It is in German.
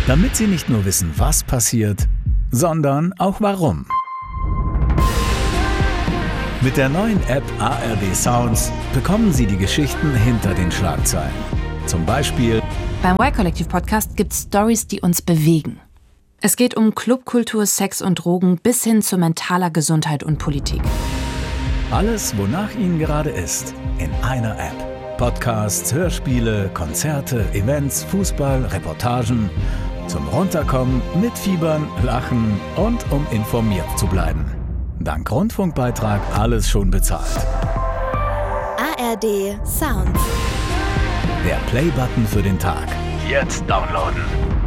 Damit Sie nicht nur wissen, was passiert, sondern auch warum. Mit der neuen App ARD Sounds bekommen Sie die Geschichten hinter den Schlagzeilen. Zum Beispiel: Beim Y-Kollektiv-Podcast gibt es Stories, die uns bewegen. Es geht um Clubkultur, Sex und Drogen bis hin zu mentaler Gesundheit und Politik. Alles, wonach Ihnen gerade ist, in einer App. Podcasts, Hörspiele, Konzerte, Events, Fußball, Reportagen. Zum Runterkommen, mitfiebern, lachen und um informiert zu bleiben. Dank Rundfunkbeitrag alles schon bezahlt. ARD Sounds. Der Play-Button für den Tag. Jetzt downloaden.